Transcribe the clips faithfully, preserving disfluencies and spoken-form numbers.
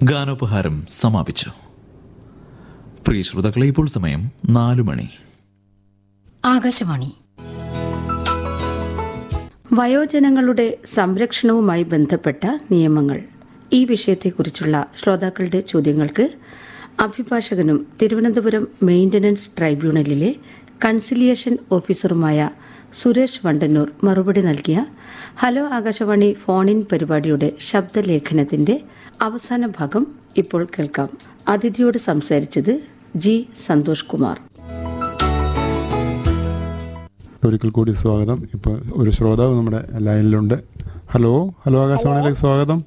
ഗാനോപഹാരം സമാപിച്ചു. പ്രിയ ശ്രോതാക്കളെ, ഇപ്പോൾ സമയം നാലു മണി. ആകാശവാണി. വയോജനങ്ങളുടെ സംരക്ഷണവുമായി ബന്ധപ്പെട്ട നിയമങ്ങൾ, ഈ വിഷയത്തെക്കുറിച്ചുള്ള ശ്രോതാക്കളുടെ ചോദ്യങ്ങൾക്ക് അഭിഭാഷകനും തിരുവനന്തപുരം മെയിന്റനൻസ് ട്രൈബ്യൂണലിലെ കൺസിലിയേഷൻ ഓഫീസറുമായ സുരേഷ് വണ്ടന്നൂർ മറുപടി നൽകിയ ഹലോ ആകാശവാണി ഫോൺ ഇൻ പരിപാടിയുടെ ശബ്ദലേഖനത്തിന്റെ അവസാന ഭാഗം ഇപ്പോൾ കേൾക്കാം. അതിഥിയോട് സംസാരിച്ചത് ജി സന്തോഷ് കുമാർ. ഒരിക്കൽ കൂടി സ്വാഗതം. ഇപ്പോൾ ഒരു ശ്രോതാവ് നമ്മുടെ ലൈനിലുണ്ട്. ഹലോ ഹലോ ആകാശവാണിയിലേക്ക് സ്വാഗതം.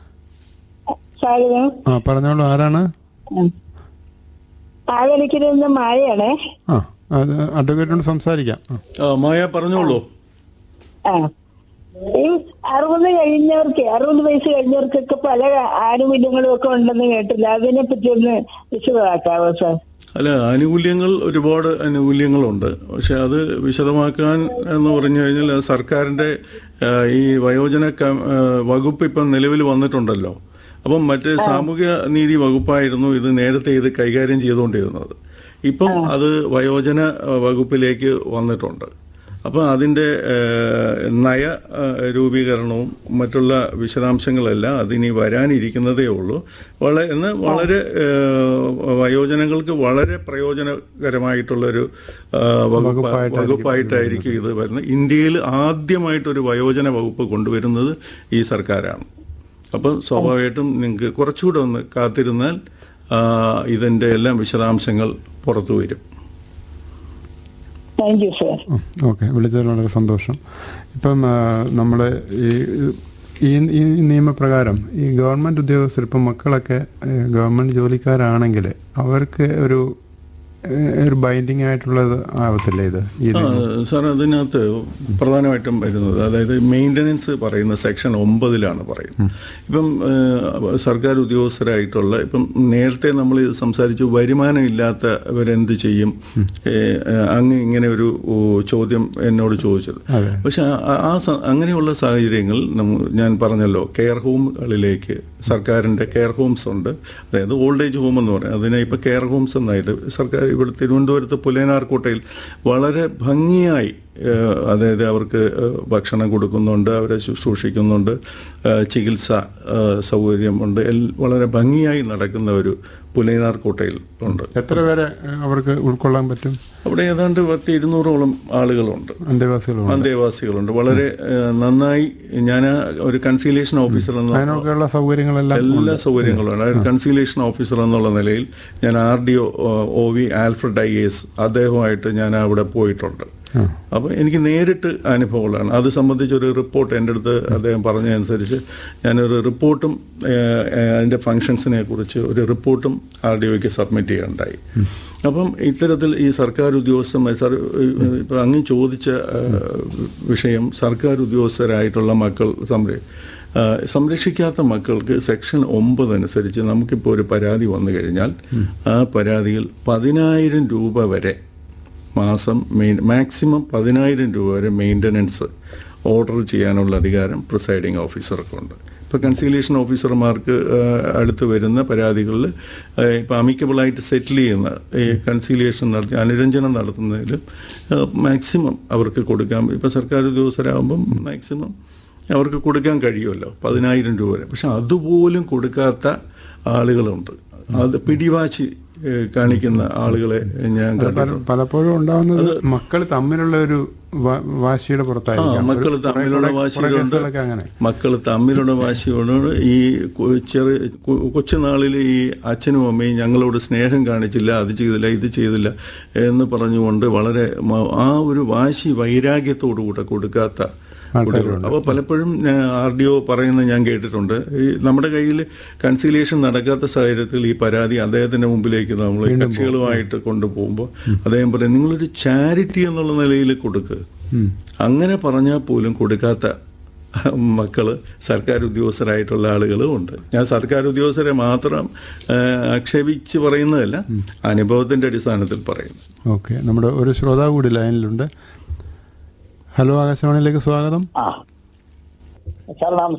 ആ പറഞ്ഞോളൂ, ആരാണ്? മായയാണേ. ആ അഡ്വക്കേറ്റിനോട് സംസാരിക്കാം. മായ പറഞ്ഞോളൂ. ഈ അറുപത് കഴിഞ്ഞവർക്ക് അറുപത് വയസ്സ് കഴിഞ്ഞവർക്കൊക്കെ പല ആനുകൂല്യങ്ങളും ഒക്കെ ഉണ്ടെന്ന് കേട്ടില്ല. അതിനെ പറ്റി ഒന്ന് വിശദമാക്കാവോ സാർ? അല്ല, ആനുകൂല്യങ്ങൾ ഒരുപാട് ആനുകൂല്യങ്ങളുണ്ട്. പക്ഷെ അത് വിശദമാക്കാൻ എന്ന് പറഞ്ഞു കഴിഞ്ഞാൽ സർക്കാരിന്റെ ഈ വയോജന വകുപ്പ് ഇപ്പം നിലവിൽ വന്നിട്ടുണ്ടല്ലോ. അപ്പം മറ്റേ സാമൂഹ്യ നീതി വകുപ്പായിരുന്നു ഇത് നേരത്തെ ഇത് കൈകാര്യം ചെയ്തുകൊണ്ടിരുന്നത്. ഇപ്പം അത് വയോജന വകുപ്പിലേക്ക് വന്നിട്ടുണ്ട്. അപ്പം അതിൻ്റെ നയ രൂപീകരണവും മറ്റുള്ള വിശദാംശങ്ങളെല്ലാം അതിനി വരാനിരിക്കുന്നതേ ഉള്ളൂ. വളരെ എന്നാൽ വളരെ വയോജനങ്ങൾക്ക് വളരെ പ്രയോജനകരമായിട്ടുള്ളൊരു വകുപ്പായിട്ടായിരിക്കും ഇത് വരുന്നത്. ഇന്ത്യയിൽ ആദ്യമായിട്ടൊരു വയോജന വകുപ്പ് കൊണ്ടുവരുന്നത് ഈ സർക്കാരാണ്. അപ്പം സ്വാഭാവികമായിട്ടും നിങ്ങൾക്ക് കുറച്ചുകൂടെ ഒന്ന് കാത്തിരുന്നാൽ ഇതിൻ്റെ എല്ലാം വിശദാംശങ്ങൾ പുറത്തു വരും. ഓക്കെ, വിളിച്ചതിൽ വളരെ സന്തോഷം. ഇപ്പം നമ്മൾ ഈ ഈ നിയമപ്രകാരം ഈ ഗവൺമെൻറ് ഉദ്യോഗസ്ഥർ ഇപ്പം മക്കളൊക്കെ ഗവൺമെൻറ് ജോലിക്കാരാണെങ്കിൽ അവർക്ക് ഒരു ഒരു ബൈൻഡിങ് ആയിട്ടുള്ളത് ആവത്തില്ല ഇത്? സാർ, അതിനകത്ത് പ്രധാനമായിട്ടും വരുന്നത് അതായത് മെയിൻ്റനൻസ് പറയുന്ന സെക്ഷൻ ഒമ്പതിലാണ് പറയുന്നത്. ഇപ്പം സർക്കാർ ഉദ്യോഗസ്ഥരായിട്ടുള്ള ഇപ്പം നേരത്തെ നമ്മൾ സംസാരിച്ചു വരുമാനം ഇല്ലാത്തവരെന്ത് ചെയ്യും, അങ്ങ് ഇങ്ങനെ ഒരു ചോദ്യം എന്നോട് ചോദിച്ചത്. പക്ഷെ ആ അങ്ങനെയുള്ള സാഹചര്യങ്ങൾ ഞാൻ പറഞ്ഞല്ലോ, കെയർ ഹോമുകളിലേക്ക് സർക്കാരിൻ്റെ കെയർ ഹോംസ് ഉണ്ട്. അതായത് ഓൾഡ് ഏജ് ഹോം എന്ന് പറയും, അതിനെ ഇപ്പോൾ കെയർ ഹോംസ് എന്നായിട്ട് സർക്കാർ ഇവിടെ തിരുവനന്തപുരത്ത് പുലയനാർക്കോട്ടയിൽ വളരെ ഭംഗിയായി അതായത് അവർക്ക് ഭക്ഷണം കൊടുക്കുന്നുണ്ട്, അവരെ ശുശ്രൂഷിക്കുന്നുണ്ട്, ചികിത്സ സൗകര്യമുണ്ട്, വളരെ ഭംഗിയായി നടക്കുന്ന ഒരു പുലയനാർക്കോട്ടയിൽ ഉണ്ട്. എത്ര പേരെ അവർക്ക് ഉൾക്കൊള്ളാൻ പറ്റും? അവിടെ ഏതാണ്ട് പത്ത് ഇരുന്നൂറോളം ആളുകളുണ്ട്, അന്തേവാസികളുണ്ട് അന്തേവാസികളുണ്ട് വളരെ നന്നായി. ഞാൻ ഒരു കൺസീലിയേഷൻ ഓഫീസർ എന്ന സൗകര്യങ്ങളെല്ലാം എല്ലാ സൗകര്യങ്ങളും ഉണ്ട്. ഒരു കൺസീലിയേഷൻ ഓഫീസർ എന്നുള്ള നിലയിൽ ഞാൻ R D O O V Alfred I S അദ്ദേഹമായിട്ട് ഞാൻ അവിടെ പോയിട്ടുണ്ട്. അപ്പോൾ എനിക്ക് നേരിട്ട് അനുഭവങ്ങളാണ്. അത് സംബന്ധിച്ചൊരു റിപ്പോർട്ട് എൻ്റെ അടുത്ത് അദ്ദേഹം പറഞ്ഞതനുസരിച്ച് ഞാനൊരു റിപ്പോർട്ടും അതിൻ്റെ ഫങ്ഷൻസിനെ കുറിച്ച് ഒരു റിപ്പോർട്ടും ആർ ഡി ഒക്ക് സബ്മിറ്റ് ചെയ്യുകയുണ്ടായി. അപ്പം ഇത്തരത്തിൽ ഈ സർക്കാർ ഉദ്യോഗസ്ഥന്മാർ സർ ഇപ്പം അങ്ങ് ചോദിച്ച വിഷയം സർക്കാർ ഉദ്യോഗസ്ഥരായിട്ടുള്ള മക്കൾ സംര സംരക്ഷിക്കാത്ത മക്കൾക്ക് സെക്ഷൻ ഒമ്പത് അനുസരിച്ച് നമുക്കിപ്പോൾ ഒരു പരാതി വന്നു കഴിഞ്ഞാൽ ആ പരാതിയിൽ പതിനായിരം രൂപ വരെ മാസം മെയിൻ മാക്സിമം പതിനായിരം രൂപ വരെ മെയിൻ്റനൻസ് ഓർഡർ ചെയ്യാനുള്ള അധികാരം പ്രിസൈഡിങ് ഓഫീസർക്കുണ്ട്. ഇപ്പോൾ കൺസീലിയേഷൻ ഓഫീസർമാർക്ക് അടുത്ത് വരുന്ന പരാതികളിൽ ഇപ്പോൾ അമിക്കബിളായിട്ട് സെറ്റിൽ ചെയ്യുന്ന ഈ കൺസീലിയേഷൻ നടത്തി അനുരഞ്ജനം നടത്തുന്നതിൽ മാക്സിമം അവർക്ക് കൊടുക്കാൻ, ഇപ്പോൾ സർക്കാർ ഉദ്യോഗസ്ഥരാകുമ്പം മാക്സിമം അവർക്ക് കൊടുക്കാൻ കഴിയുമല്ലോ പതിനായിരം രൂപ വരെ. പക്ഷെ അതുപോലും കൊടുക്കാത്ത ആളുകളുണ്ട്. അത് പിടിവാശി കാണിക്കുന്ന ആളുകളെ ഞാൻ പലപ്പോഴും ഉണ്ടാകുന്നത് മക്കൾ തമ്മിലുള്ള ഒരു വാശിയുടെ പുറത്തായിരിക്കും. മക്കൾ തമ്മിലുള്ള വാശിയുണ്ട് മക്കൾ തമ്മിലുള്ള വാശിയോട് ഈ ചെറിയ കൊച്ചുനാളിൽ ഈ അച്ഛനും അമ്മയും ഞങ്ങളോട് സ്നേഹം കാണിച്ചില്ല, അത് ചെയ്തില്ല, ഇത് ചെയ്തില്ല എന്ന് പറഞ്ഞുകൊണ്ട് വളരെ ആ ഒരു വാശി വൈരാഗ്യത്തോടുകൂടെ കൊടുക്കാത്ത കുട്ടികളുണ്ട്. അപ്പോൾ പലപ്പോഴും ആർ ഡി ഒ പറയുന്നത് ഞാൻ കേട്ടിട്ടുണ്ട്, ഈ നമ്മുടെ കയ്യിൽ കൺസീലിയേഷൻ നടക്കാത്ത സാഹചര്യത്തിൽ ഈ പരാതി അദ്ദേഹത്തിൻ്റെ മുമ്പിലേക്ക് നമ്മൾ കക്ഷികളുമായിട്ട് കൊണ്ടുപോകുമ്പോൾ അദ്ദേഹം പറയും നിങ്ങളൊരു ചാരിറ്റി എന്നുള്ള നിലയിൽ കൊടുക്കുക. അങ്ങനെ പറഞ്ഞാൽ പോലും കൊടുക്കാത്ത മക്കൾ സർക്കാർ ഉദ്യോഗസ്ഥരായിട്ടുള്ള ആളുകളും ഉണ്ട്. ഞാൻ സർക്കാർ ഉദ്യോഗസ്ഥരെ മാത്രം ആക്ഷേപിച്ച് പറയുന്നതല്ല, അനുഭവത്തിൻ്റെ അടിസ്ഥാനത്തിൽ പറയുന്നു. ഓക്കെ, നമ്മുടെ ഒരു ശ്രോതാവ് കൂടി ലൈനിലുണ്ട്. ഹലോ ആകാശവാണിയിലേക്ക് സ്വാഗതം. സാർ നമസ്കാരം.